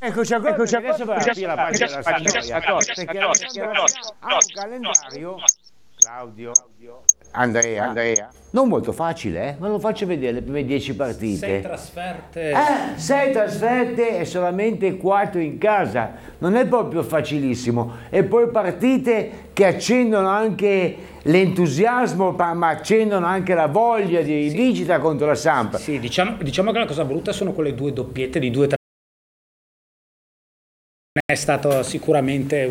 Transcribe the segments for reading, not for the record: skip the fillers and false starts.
Eccoci ancora, adesso va a aprire la pagina della Sampdoria, perché ha un calendario, Claudio, Andrea, non molto facile, ma lo faccio vedere le prime 10 partite. 6 trasferte e solamente 4 in casa, non è proprio facilissimo. E poi partite che accendono anche l'entusiasmo, ma accendono anche la voglia di vincita contro la Samp. Sì, diciamo che la cosa brutta sono quelle 2 doppiette di 2 è stato sicuramente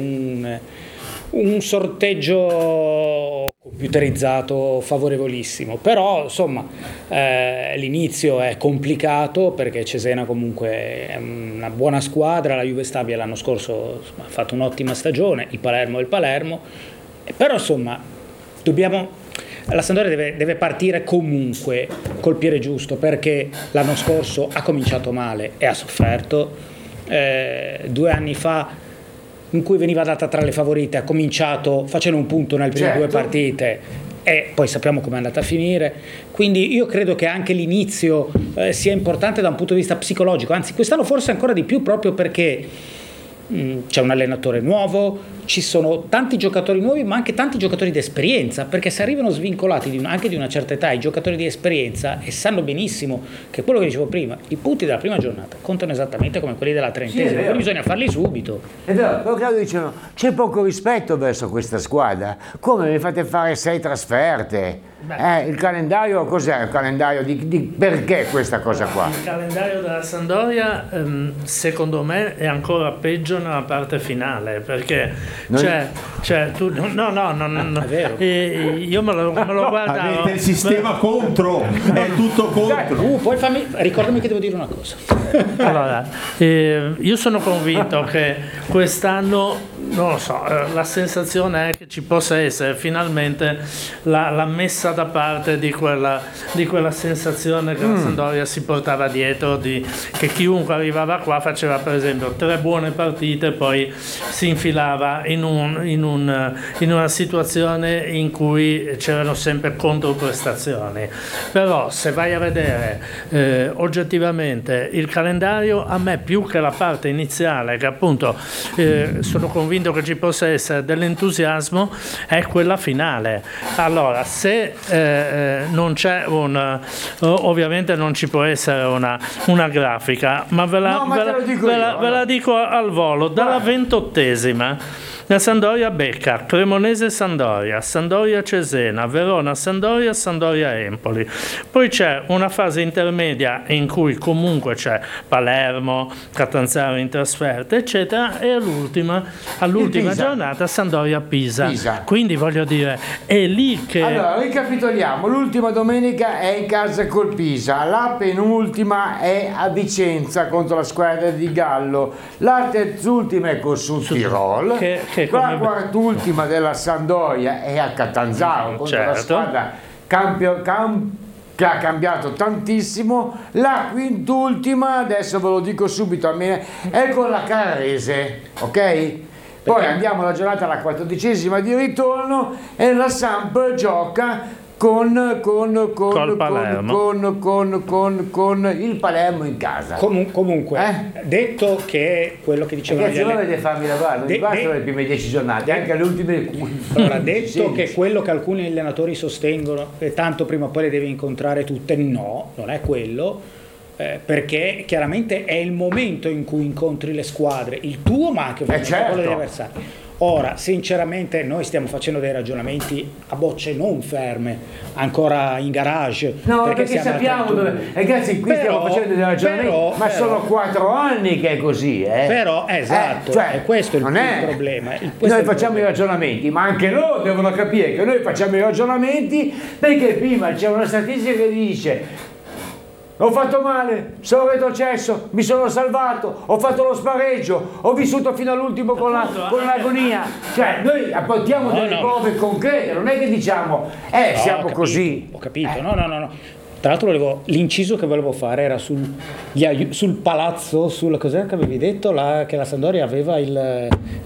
un sorteggio computerizzato favorevolissimo, però insomma l'inizio è complicato perché Cesena comunque è una buona squadra, la Juve Stabia l'anno scorso insomma, ha fatto un'ottima stagione, il Palermo è il Palermo, però insomma la Sampdoria deve partire comunque col piede giusto, perché l'anno scorso ha cominciato male e ha sofferto. 2 anni fa, in cui veniva data tra le favorite, ha cominciato facendo un punto nelle prime 2 partite e poi sappiamo come è andata a finire, quindi io credo che anche l'inizio sia importante da un punto di vista psicologico, anzi quest'anno forse ancora di più, proprio perché c'è un allenatore nuovo, ci sono tanti giocatori nuovi ma anche tanti giocatori di esperienza, perché se arrivano svincolati anche di una certa età i giocatori di esperienza e sanno benissimo che quello che dicevo prima, i punti della prima giornata contano esattamente come quelli della 30esima, quindi bisogna farli subito. È vero, però Claudio dicono c'è poco rispetto verso questa squadra, come mi fate fare 6 trasferte? Il calendario cos'è? Il calendario di perché questa cosa qua? Il calendario della Sampdoria secondo me è ancora peggio nella parte finale, perché tu, è vero. Io me lo guardavo. Avete il sistema contro, è tutto contro. Poi ricordami che devo dire una cosa. Allora, io sono convinto che quest'anno, non lo so, la sensazione è che ci possa essere finalmente la messa da parte di quella sensazione che la Sampdoria si portava dietro, che chiunque arrivava qua faceva per esempio 3 buone partite, poi si infilava in una situazione in cui c'erano sempre controprestazioni. Però se vai a vedere oggettivamente il calendario, a me più che la parte iniziale, che appunto sono convinto che ci possa essere dell'entusiasmo, è quella finale. Allora, se non c'è ovviamente non ci può essere una grafica, ma ve la dico al volo. Dalla 28esima la Sampdoria becca Cremonese Sampdoria, Sampdoria Cesena, Verona Sampdoria, Sampdoria Empoli. Poi c'è una fase intermedia in cui comunque c'è Palermo, Catanzaro in trasferta, eccetera, e all'ultima giornata Sampdoria Pisa. Quindi voglio dire, è lì che... Allora, ricapitoliamo, l'ultima domenica è in casa col Pisa, la penultima è a Vicenza contro la squadra di Gallo, la terzultima è con Sud Tirol, la quartultima della Sampdoria è a Catanzaro contro la squadra che ha cambiato tantissimo, la quintultima, adesso ve lo dico subito, a me è con la Carrese, ok? Poi andiamo alla giornata alla 14esima di ritorno e la Samp gioca con il Palermo in casa. Comunque, detto che quello che dicevano ragazzi, non deve farmi lavare, non bastano le prime 10 giornate, anche le ultime. Allora, detto che quello che alcuni allenatori sostengono, tanto prima o poi le deve incontrare tutte, no, non è quello. Perché chiaramente è il momento in cui incontri le squadre, il tuo ma anche quello degli avversari. Ora, sinceramente, noi stiamo facendo dei ragionamenti a bocce non ferme, ancora in garage. No, perché sappiamo dove. Ragazzi, qui stiamo facendo dei ragionamenti, ma sono 4 anni che è così. Però, esatto, è questo il problema. Noi facciamo i ragionamenti, ma anche loro devono capire che noi facciamo i ragionamenti perché prima c'è una statistica che dice: ho fatto male, sono retrocesso, mi sono salvato, ho fatto lo spareggio, ho vissuto fino all'ultimo con l'agonia. Cioè, noi apportiamo delle prove concrete, non è che diciamo siamo così. Ho capito, no. Tra l'altro l'inciso che volevo fare era sul palazzo, cos'era che avevi detto? Che la Sampdoria aveva il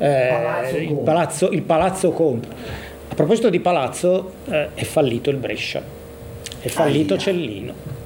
palazzo contro. A proposito di palazzo, è fallito il Brescia, è fallito Cellino.